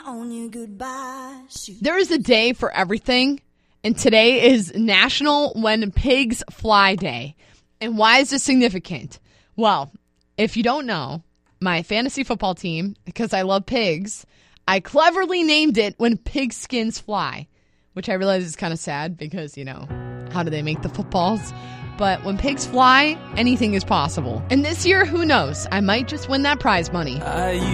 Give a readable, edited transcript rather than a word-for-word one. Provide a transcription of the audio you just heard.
on your goodbye suit. There is a day for everything, and today is National When Pigs Fly Day. And why is this significant? Well, if you don't know, my fantasy football team, because I love pigs, I cleverly named it When Pig Skins Fly, which I realize is kind of sad because, how do they make the footballs? But when pigs fly, anything is possible. And this year, who knows? I might just win that prize money.